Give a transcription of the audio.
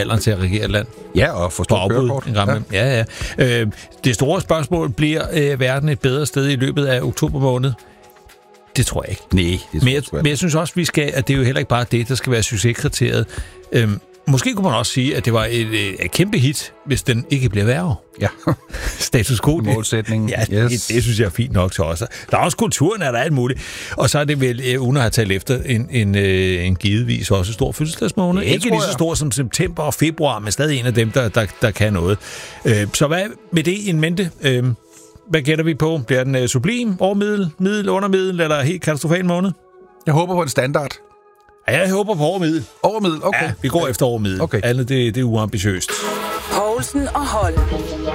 alderen til at regere et land. Ja, og få stort kørekort. Ja. Det store spørgsmål, bliver verden et bedre sted i løbet af oktober måned? Det tror jeg ikke. Nej, det tror jeg ikke. Men jeg synes også, at det er jo heller ikke bare det, der skal være succeskriteriet. Måske kunne man også sige, at det var et kæmpe hit, hvis den ikke bliver værre. Ja. Status quo. Målsætningen. Ja, yes. det synes jeg er fint nok til os. Der er også kulturen, er der alt muligt. Og så er det vel, uden at have talt efter, en givetvis også stor fødselsdagsmåned. Ikke lige så stor som september og februar, men stadig en af dem, der kan noget. Så hvad med det in mente? Hvad gætter vi på? Bliver den sublim, overmiddel, undermiddel eller helt katastrofal måned? Jeg håber på en standard. Ja, jeg håber på overmiddel. Overmiddel, okay. Ja, vi går efter overmiddel. Okay. Andet, det er uambitiøst. Poulsen og Holm.